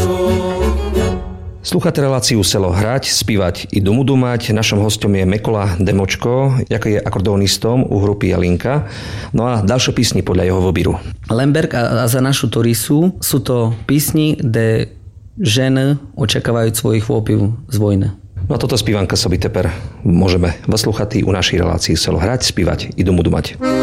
Slúchate reláciu Selo hrať, spívať i dumu dumať. Našom hostom je Mekola Demočko, jaký je akordeonistom u grupy Jalinka. No a ďalšie písni podľa jeho výberu. Lemberg a za našu Torisu sú to písni, kde ženy očakávajú svojich chłopів z vojny. No a toto spívanka sobie teper môžeme vyslúchať u našej relácii Selo hrať, spívať i dumu dumať.